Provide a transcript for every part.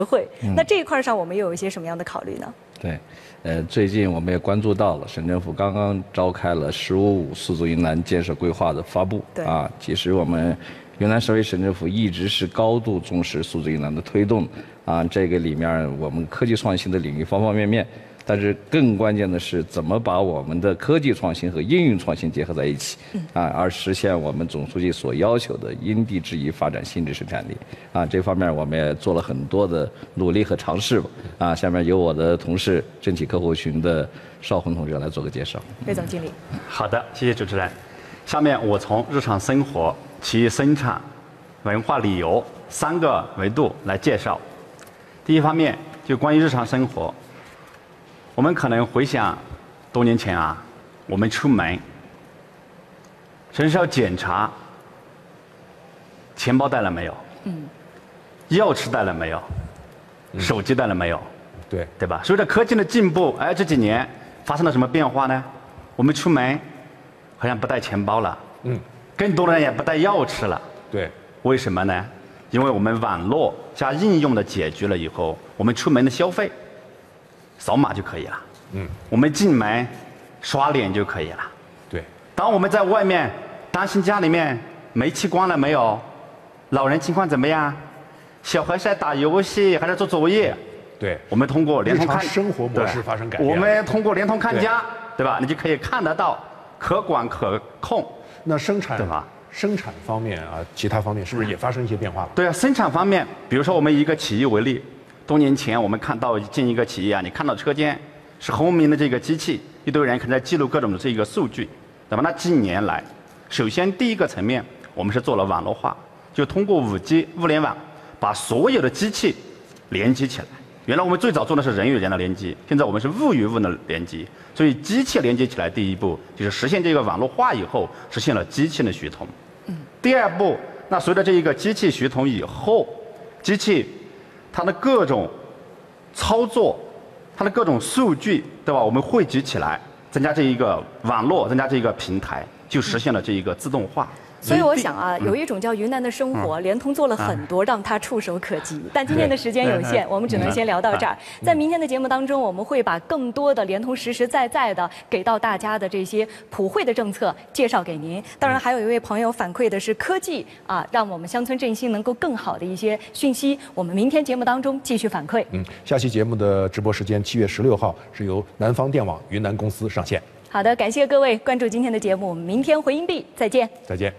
会。那这一块上我们又有一些什么样的考虑呢？ 对，最近我们也关注到了，省政府刚刚召开了“15+5”数字云南建设规划的发布。 对啊，其实我们云南省委省政府一直是高度重视数字云南的推动啊，这个里面我们科技创新的领域方方面面。但是更关键的是，怎么把我们的科技创新和应用创新结合在一起，而实现我们总书记所要求的因地制宜发展新质生产力。这方面我们也做了很多的努力和尝试吧。下面由我的同事政企客户群的邵红同志来做个介绍。 魏总经理。 好的，谢谢主持人。下面我从日常生活、企业生产、文化旅游3个维度来介绍。第一方面就关于日常生活。我们可能回想多年前啊，我们出门，先是要检查钱包带了没有，钥匙带了没有，手机带了没有，对吧？随着科技的进步，这几年发生了什么变化呢？我们出门好像不带钱包了，更多的人也不带钥匙了， 对， 为什么呢？因为我们网络加应用的解决了以后，我们出门的消费扫码就可以了，我们进门刷脸就可以了。 对， 当我们在外面担心家里面煤气关了没有，老人情况怎么样，小孩是在打游戏还是做作业， 对， 我们通过联通看日常生活模式发生改变， 我们通过联通看家，对吧？你就可以看得到，可管可控。 那生产对吧？ 生产方面啊，其他方面是不是也发生一些变化了？ 对啊，生产方面，比如说我们以一个企业为例。多年前，我们看到进一个企业啊，你看到车间是红明的这个机器，一堆人可能在记录各种的这个数据，对吧？那近年来，首先第一个层面，我们是做了网络化，就通过5G 物联网，把所有的机器连接起来。原来我们最早做的是人与人的连接，现在我们是物与物的连接。所以机器连接起来，第一步就是实现这个网络化以后，实现了机器的协同。第二步，那随着这一个机器协同以后，机器它的各种操作，它的各种数据，对吧？我们汇集起来，增加这一个网络，增加这一个平台，就实现了这一个自动化。 所以我想啊，有一种叫云南的生活，联通做了很多让它触手可及。但今天的时间有限，我们只能先聊到这儿。在明天的节目当中，我们会把更多的联通实实在在的给到大家的这些普惠的政策介绍给您。当然，还有一位朋友反馈的是科技啊，让我们乡村振兴能够更好的一些讯息。我们明天节目当中继续反馈。 下期节目的直播时间7月16号是由南方电网云南公司上线。 好的，感谢各位关注今天的节目，我们明天回音壁再见。 再见。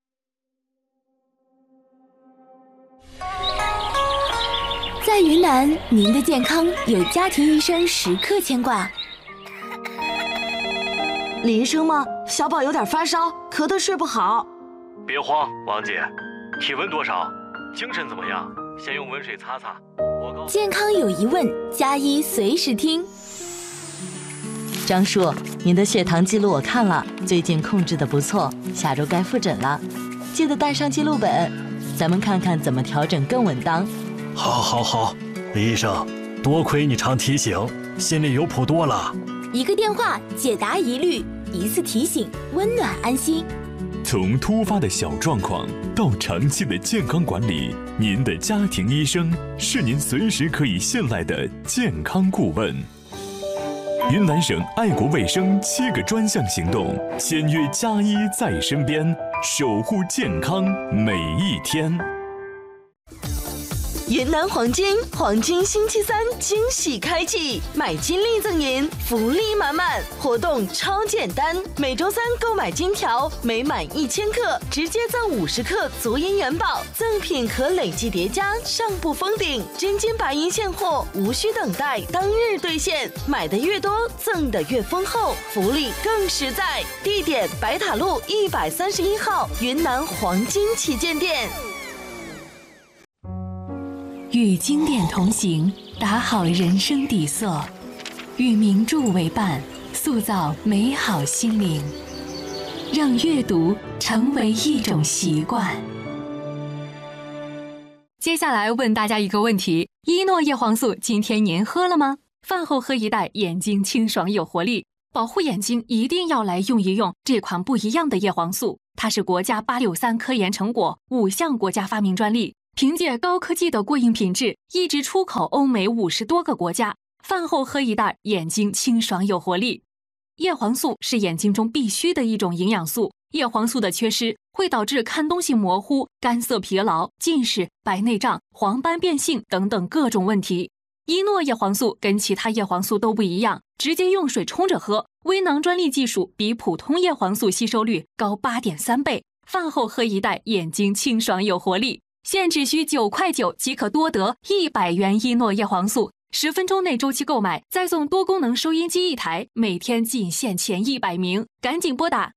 在云南，您的健康有家庭医生时刻牵挂。 李医生吗？小宝有点发烧，咳得睡不好。 别慌，王姐，体温多少？精神怎么样？先用温水擦擦。 健康有疑问，加医随时听。 张叔，您的血糖记录我看了，最近控制得不错，下周该复诊了，记得带上记录本，咱们看看怎么调整更稳当。 好，李医生，多亏你常提醒，心里有谱多了。 一个电话解答疑虑，一次提醒温暖安心。 从突发的小状况到长期的健康管理，您的家庭医生是您随时可以信赖的健康顾问。云南省爱国卫生7个专项行动，签约加医在身边，守护健康每一天。 云南黄金星期3惊喜开启，买金粒赠银，福利满满，活动超简单，每周3购买金条，每满1000克直接赠50克足银元宝，赠品可累计叠加，上不封顶，真金白银现货，无需等待，当日兑现，买的越多，赠的越丰厚，福利更实在。地点：白塔路131号云南黄金旗舰店。 与经典同行，打好人生底色；与名著为伴，塑造美好心灵。让阅读成为一种习惯。接下来问大家一个问题：依诺叶黄素今天您喝了吗？饭后喝一袋，眼睛清爽有活力。保护眼睛一定要来用一用这款不一样的叶黄素，它是国家863科研成果，5项国家发明专利。 凭借高科技的过硬品质，一直出口欧美50多个国家。饭后喝一袋，眼睛清爽有活力。叶黄素是眼睛中必须的一种营养素，叶黄素的缺失会导致看东西模糊、干涩疲劳、近视、白内障、黄斑变性等等各种问题。伊诺叶黄素跟其他叶黄素都不一样，直接用水冲着喝，微囊专利技术比普通叶黄素吸收率高8.3倍。饭后喝一袋，眼睛清爽有活力。现只需9块9即可多得100元伊诺叶黄素，10分钟内周期购买，再送多功能收音机1台，每天仅限前100名，赶紧拨打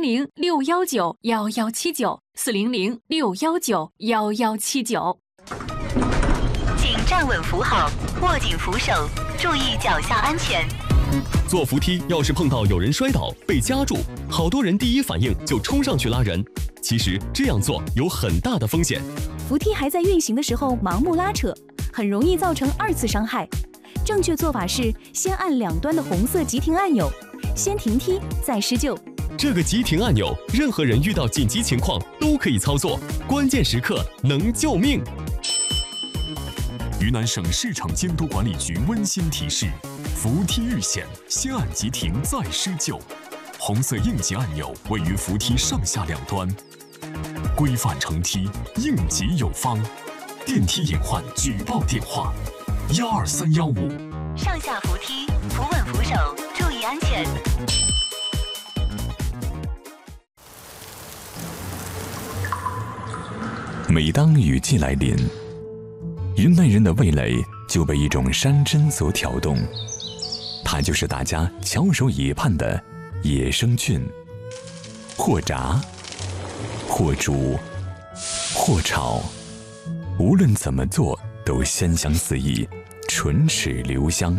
400-619-1179，400-619-1179。 请站稳扶好，握紧扶手，注意脚下安全。 坐扶梯要是碰到有人摔倒被夹住，好多人第一反应就冲上去拉人。其实这样做有很大的风险。 扶梯还在运行的时候盲目拉扯，很容易造成2次伤害。正确做法是先按两端的红色急停按钮，先停梯再施救。 这个急停按钮，任何人遇到紧急情况都可以操作，关键时刻能救命。 云南省市场监督管理局温馨提示：扶梯遇险，先按急停再施救。红色应急按钮位于扶梯上下两端。规范乘梯，应急有方。电梯隐患举报电话：12315。 上下扶梯，扶稳扶手，注意安全。 每当雨季来临，云南人的味蕾就被一种山珍所挑动，它就是大家翘首以盼的野生菌。或炸，或煮，或炒，无论怎么做都鲜香四溢，唇齿留香。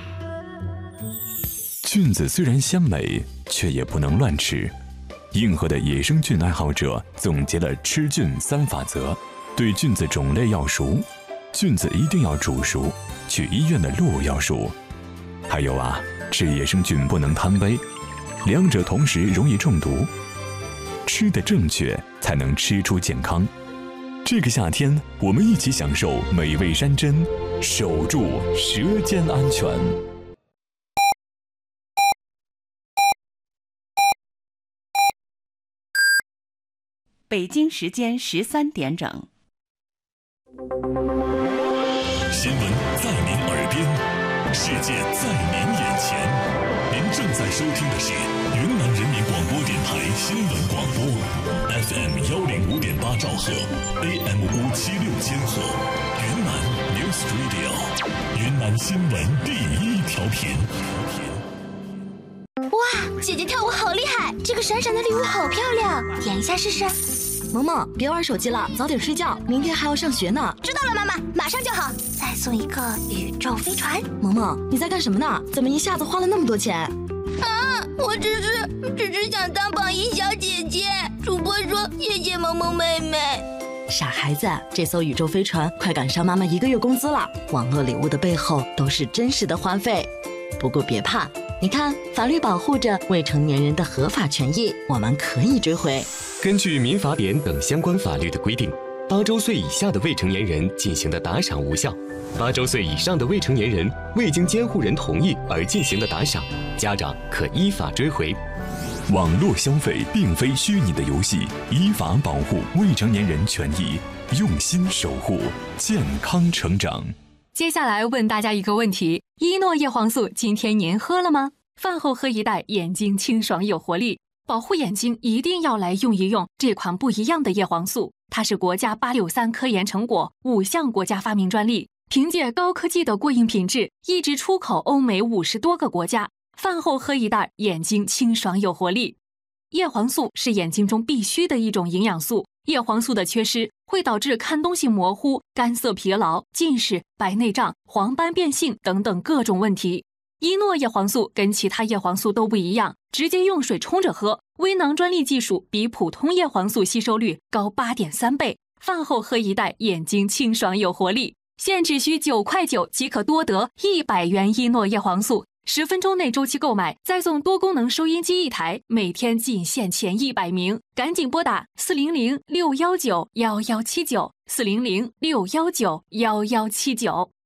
菌子虽然鲜美，却也不能乱吃。硬核的野生菌爱好者总结了吃菌3法则：对菌子种类要熟，菌子一定要煮熟，去医院的路要熟。还有啊，吃野生菌不能贪杯，两者同时容易中毒。吃得正确，才能吃出健康。这个夏天，我们一起享受美味山珍，守住舌尖安全。 北京时间13点整。 新闻在您耳边，世界在您眼前。您正在收听的是云南人民广播电台新闻广播 ，FM 105.8兆赫 ，AM 576千赫，云南 News Radio， 云南新闻第1调频。 哇，姐姐跳舞好厉害！这个闪闪的礼物好漂亮，演一下试试。 萌萌，别玩手机了，早点睡觉，明天还要上学呢。 知道了，妈妈，马上就好。再送一个宇宙飞船。 萌萌，你在干什么呢？怎么一下子花了那么多钱？ 啊，我只是想当榜一小姐姐。主播说谢谢萌萌妹妹。 傻孩子，这艘宇宙飞船快赶上妈妈1个月工资了。网络礼物的背后都是真实的花费。不过别怕，你看，法律保护着未成年人的合法权益，我们可以追回。 根据民法典等相关法律的规定，8周岁以下的未成年人进行的打赏无效；8周岁以上的未成年人未经监护人同意而进行的打赏，家长可依法追回。 网络消费并非虚拟的游戏，依法保护未成年人权益，用心守护健康成长。 接下来问大家一个问题：伊诺叶黄素今天您喝了吗？饭后喝一袋，眼睛清爽有活力。保护眼睛一定要来用一用这款不一样的叶黄素，它是国家863科研成果，5项国家发明专利，凭借高科技的过硬品质，一直出口欧美50多个国家。饭后喝一袋，眼睛清爽有活力。叶黄素是眼睛中必须的一种营养素，叶黄素的缺失会导致看东西模糊、干涩疲劳、近视、白内障、黄斑变性等等各种问题。伊诺叶黄素跟其他叶黄素都不一样，直接用水冲着喝，微囊专利技术比普通叶黄素吸收率高8.3倍。饭后喝一袋，眼睛清爽有活力。现只需9块9即可多得100元伊诺叶黄素 10分钟内周期购买，再送多功能收音机1台，每天仅限前100名，赶紧拨打400-619-1179，400-619-1179。